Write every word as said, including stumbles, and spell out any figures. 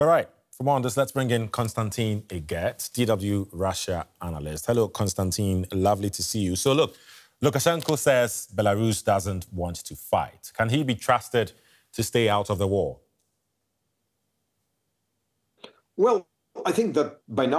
All right, for more on this, let's bring in Konstantin Eget, D W Russia analyst. Hello, Konstantin. Lovely to see you. So look, Lukashenko says Belarus doesn't want to fight. Can he be trusted to stay out of the war? Well, I think that by now